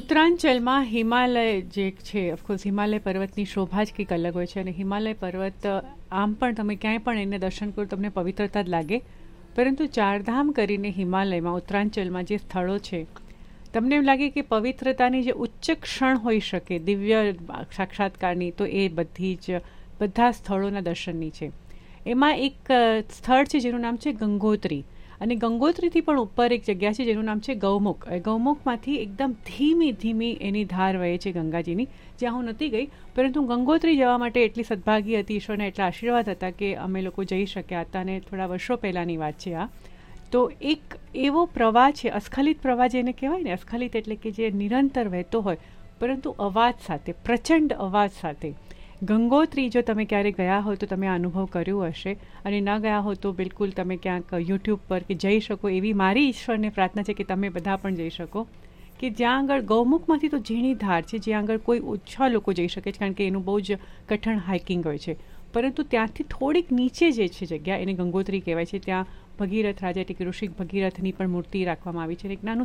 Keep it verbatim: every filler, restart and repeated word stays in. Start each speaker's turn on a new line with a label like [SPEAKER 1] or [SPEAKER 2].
[SPEAKER 1] ઉત્તરાંચલમાં હિમાલય જે છે, ઓફકોર્સ હિમાલય પર્વતની શોભા જ કંઈક અલગ હોય છે. અને હિમાલય પર્વત આમ પણ તમે ક્યાંય પણ એને દર્શન કરો તમને પવિત્રતા જ લાગે. પરંતુ ચારધામ કરીને હિમાલયમાં ઉત્તરાંચલમાં જે સ્થળો છે, તમને એમ લાગે કે પવિત્રતાની જે ઉચ્ચ ક્ષણ હોઈ શકે દિવ્ય સાક્ષાત્કારની, તો એ બધી જ બધા સ્થળોના દર્શનની છે. એમાં એક સ્થળ છે જેનું નામ છે ગંગોત્રી. અને ગંગોત્રીથી પણ ઉપર એક જગ્યા છે જેનું નામ છે ગૌમુખ. ગૌમુખમાંથી એકદમ ધીમી ધીમી એની ધાર વહે છે ગંગાજીની, જ્યાં હું નથી ગઈ. પરંતુ ગંગોત્રી જવા માટે એટલી સદભાગી હતી, ઈશ્વરના એટલા આશીર્વાદ હતા કે અમે લોકો જઈ શક્યા હતા. અને થોડા વર્ષો પહેલાંની વાત છે આ. તો એક એવો પ્રવાહ છે, અસ્ખલિત પ્રવાહ જેને કહેવાય ને, અસ્ખલિત એટલે કે જે નિરંતર વહેતો હોય પરંતુ અવાજ સાથે, પ્રચંડ અવાજ સાથે. ગંગોત્રી જો તમે ક્યારેક ગયા હોય તો તમે આ અનુભવ કર્યો હશે, અને ન ગયા હો તો બિલકુલ તમે ક્યાંક યુટ્યુબ પર કે જઈ શકો એવી મારી ઈશ્વરને પ્રાર્થના છે કે તમે બધા પણ જઈ શકો. કે જ્યાં આગળ ગૌમુખમાંથી તો ઝીણી ધાર છે, જ્યાં આગળ કોઈ ઓછા લોકો જઈ શકે છે, કારણ કે એનું બહુ જ કઠણ હાઇકિંગ હોય છે. પરંતુ ત્યાંથી થોડીક નીચે જે છે જગ્યા, એને ગંગોત્રી કહેવાય છે. ત્યાં ભગીરથ રાજા એટલે કે ઋષિ ભગીરથની પણ મૂર્તિ રાખવામાં આવી છે. એક નાનું